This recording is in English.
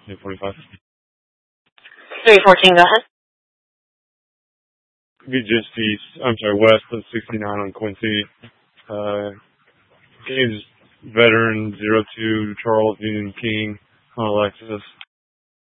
845. 314, go ahead. Could be just west of 69 on Quincy. Game's veteran 02 Charles Union King on Alexis.